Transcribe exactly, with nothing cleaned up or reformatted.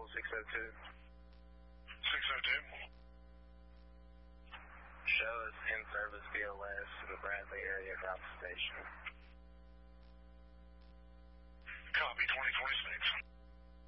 control six oh two. six oh two. Show us in service B L S to the Bradley area ground station. Copy, twenty twenty-six.